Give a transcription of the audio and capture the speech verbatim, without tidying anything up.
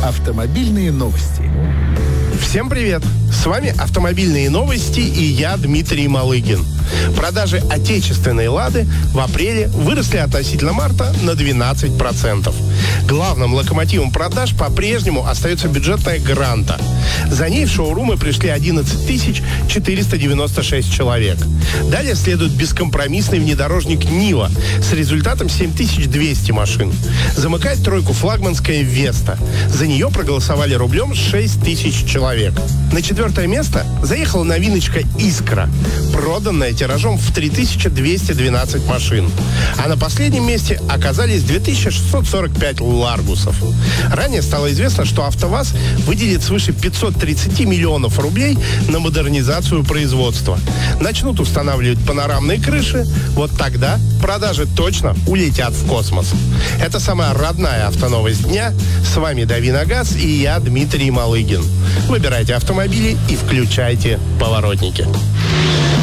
Автомобильные новости. Всем привет! С вами «Автомобильные новости» и я, Дмитрий Малыгин. Продажи отечественной «Лады» в апреле выросли относительно марта на двенадцать процентов. Главным локомотивом продаж по-прежнему остается бюджетная «Гранта». За ней в шоурумы пришли одиннадцать тысяч четыреста девяносто шесть человек. Далее следует бескомпромиссный внедорожник «Нива» с результатом семь тысяч двести машин. Замыкает тройку флагманская «Веста». За нее проголосовали рублем шесть тысяч человек. На четвертое место заехала новиночка «Искра», проданная тиражом в три тысячи двести двенадцать машин. А на последнем месте оказались две тысячи шестьсот сорок пять «Ларгусов». Ранее стало известно, что АвтоВАЗ выделит свыше пятьсот тридцать миллионов рублей на модернизацию производства. Начнут устанавливать панорамные крыши, вот тогда продажи точно улетят в космос. Это самая родная автоновость дня. С вами Дави на газ и я, Дмитрий Малыгин. Выбирайте автомобили и включайте поворотники.